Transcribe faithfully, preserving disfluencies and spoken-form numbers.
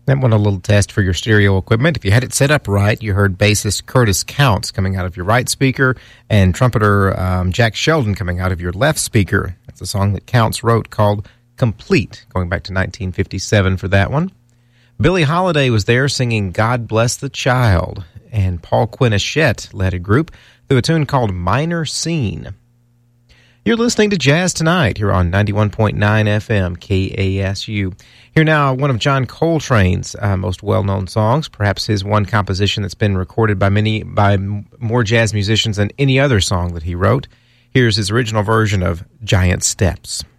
That one a little test for your stereo equipment. If you had it set up right, you heard bassist Curtis Counts coming out of your right speaker and trumpeter um, Jack Sheldon coming out of your left speaker. That's a song that Counts wrote called Complete, going back to nineteen fifty-seven for that one. Billie Holiday was there singing God Bless the Child, and Paul Quinichette led a group through a tune called Minor Scene. You're listening to Jazz Tonight here on ninety-one point nine F M K A S U. Here now, one of John Coltrane's uh, most well-known songs, perhaps his one composition that's been recorded by many by more jazz musicians than any other song that he wrote. Here's his original version of Giant Steps.